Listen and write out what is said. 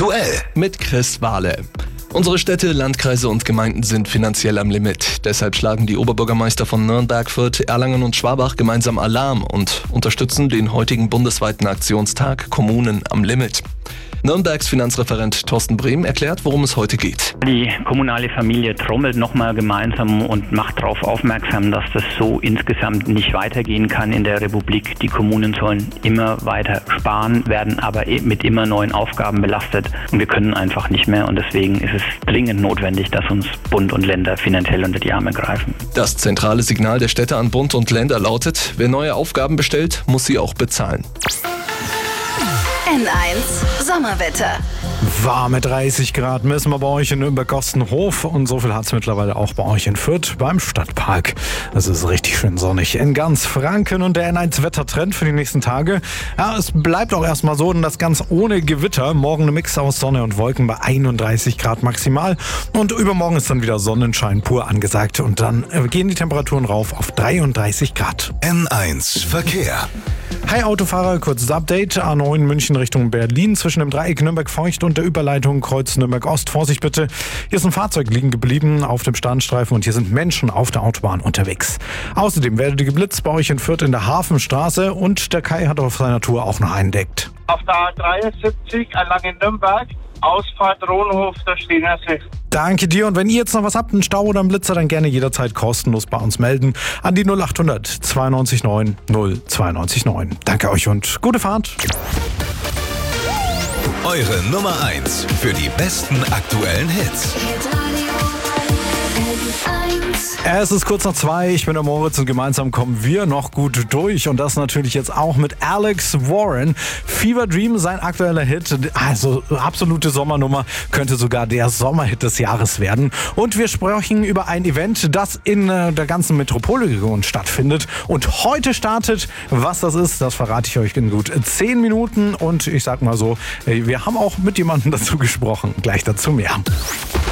aktuell mit Chris Wahle. Unsere Städte, Landkreise und Gemeinden sind finanziell am Limit. Deshalb schlagen die Oberbürgermeister von Nürnberg, Fürth, Erlangen und Schwabach gemeinsam Alarm und unterstützen den heutigen bundesweiten Aktionstag Kommunen am Limit. Nürnbergs Finanzreferent Thorsten Brehm erklärt, worum es heute geht. Die kommunale Familie trommelt nochmal gemeinsam und macht darauf aufmerksam, dass das so insgesamt nicht weitergehen kann in der Republik. Die Kommunen sollen immer weiter sparen, werden aber mit immer neuen Aufgaben belastet und wir können einfach nicht mehr und deswegen ist es dringend notwendig, dass uns Bund und Länder finanziell unter die Arme greifen. Das zentrale Signal der Städte an Bund und Länder lautet: Wer neue Aufgaben bestellt, muss sie auch bezahlen. N1 Sommerwetter. Warme 30 Grad messen wir bei euch in Nürnberg-Gostenhof und so viel hat es mittlerweile auch bei euch in Fürth beim Stadtpark. Es ist richtig schön sonnig in ganz Franken und der N1-Wettertrend für die nächsten Tage. Ja, es bleibt auch erstmal so, und das ganz ohne Gewitter. Morgen ein Mix aus Sonne und Wolken bei 31 Grad maximal und übermorgen ist dann wieder Sonnenschein pur angesagt und dann gehen die Temperaturen rauf auf 33 Grad. N1 Verkehr. Hi Autofahrer, kurzes Update. A9 München Richtung Berlin zwischen dem Dreieck Nürnberg-Feucht und der Überleitung Kreuz Nürnberg-Ost. Vorsicht bitte, hier ist ein Fahrzeug liegen geblieben auf dem Standstreifen und hier sind Menschen auf der Autobahn unterwegs. Außerdem werdet ihr geblitzt bei euch in Fürth in der Hafenstraße und der Kai hat auf seiner Tour auch noch einen entdeckt. Auf der A73 entlang in Nürnberg, Ausfahrt Rohnhof, der Stener See. Danke dir, und wenn ihr jetzt noch was habt, einen Stau oder einen Blitzer, dann gerne jederzeit kostenlos bei uns melden an die 0800 92 9 092 9. Danke euch und gute Fahrt. Eure Nummer 1 für die besten aktuellen Hits. Es ist kurz nach 2, ich bin der Moritz und gemeinsam kommen wir noch gut durch und das natürlich jetzt auch mit Alex Warren. Fever Dream, sein aktueller Hit, also absolute Sommernummer, könnte sogar der Sommerhit des Jahres werden. Und wir sprechen über ein Event, das in der ganzen Metropolregion stattfindet und heute startet. Was das ist, das verrate ich euch in gut 10 Minuten und ich sag mal so, wir haben auch mit jemandem dazu gesprochen. Gleich dazu mehr.